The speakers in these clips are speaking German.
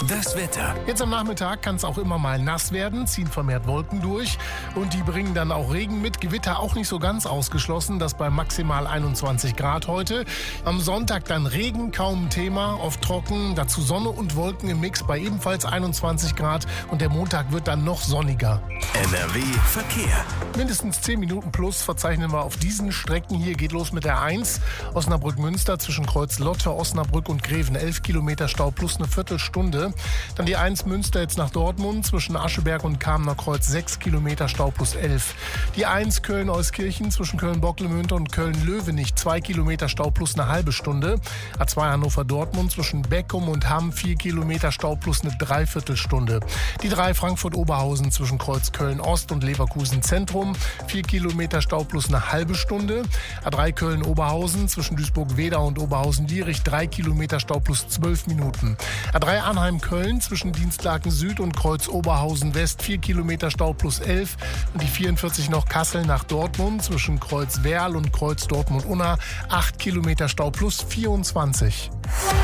Das Wetter. Jetzt am Nachmittag kann es auch immer mal nass werden, ziehen vermehrt Wolken durch und die bringen dann auch Regen mit. Gewitter auch nicht so ganz ausgeschlossen, das bei maximal 21 Grad heute. Am Sonntag dann Regen, kaum ein Thema, oft trocken, dazu Sonne und Wolken im Mix bei ebenfalls 21 Grad und der Montag wird dann noch sonniger. NRW Verkehr. Mindestens 10 Minuten plus verzeichnen wir auf diesen Strecken. Hier geht los mit der 1 Osnabrück-Münster zwischen Kreuz Lotte, Osnabrück und Greven. 11 Kilometer Stau plus eine Viertelstunde. Dann die 1 Münster jetzt nach Dortmund zwischen Ascheberg und Kamener Kreuz. 6 Kilometer Stau plus 11. Die 1 Köln-Euskirchen zwischen Köln-Bocklemünde und Köln-Löwenich. 2 Kilometer Stau plus eine halbe Stunde. A2 Hannover-Dortmund zwischen Beckum und Hamm. 4 Kilometer Stau plus eine Dreiviertelstunde. Die 3 Frankfurt-Oberhausen zwischen Kreuz Köln-Ost und Leverkusen-Zentrum. 4 Kilometer Stau plus eine halbe Stunde. A3 Köln-Oberhausen zwischen Duisburg-Wedau und Oberhausen-Lierich. 3 Kilometer Stau plus 12 Minuten. A3 Arnheim-Köln zwischen Dienstlaken Süd und Kreuz Oberhausen-West. 4 Kilometer Stau plus 11. Und die 44 noch Kassel nach Dortmund zwischen Kreuz Werl und Kreuz Dortmund-Unna. 8 Kilometer Stau plus 24.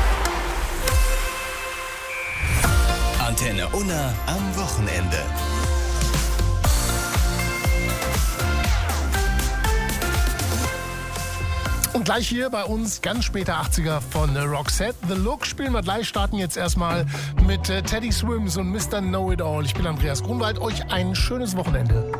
Antenne Unna am Wochenende. Und gleich hier bei uns ganz später 80er von Roxette. The Look spielen wir gleich, starten jetzt erstmal mit Teddy Swims und Mr. Know It All. Ich bin Andreas Grunwald, euch ein schönes Wochenende.